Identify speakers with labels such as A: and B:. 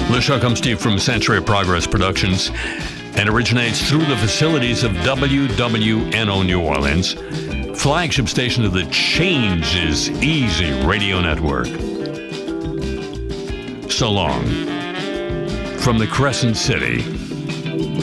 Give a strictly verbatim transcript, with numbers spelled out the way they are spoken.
A: The show comes to you from Century of Progress Productions and originates through the facilities of W W N O New Orleans, flagship station of the Change is Easy radio network. So long from the Crescent City.